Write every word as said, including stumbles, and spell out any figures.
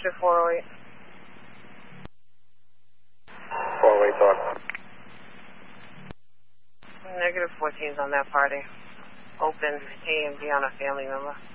to four oh eight. four oh eight, talk. Negative fourteen's on that party. Open A and B on a family member.